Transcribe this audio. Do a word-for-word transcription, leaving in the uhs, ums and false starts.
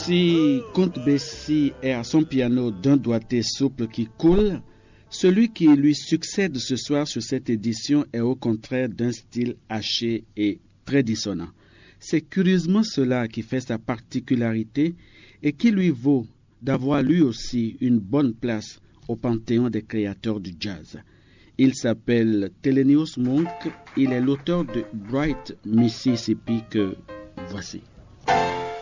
Si Count Basie est à son piano d'un doigté souple qui coule, celui qui lui succède ce soir sur cette édition est au contraire d'un style haché et très dissonant. C'est curieusement cela qui fait sa particularité et qui lui vaut d'avoir lui aussi une bonne place au panthéon des créateurs du jazz. Il s'appelle Thelonious Monk, il est l'auteur de Bright Mississippi que voici.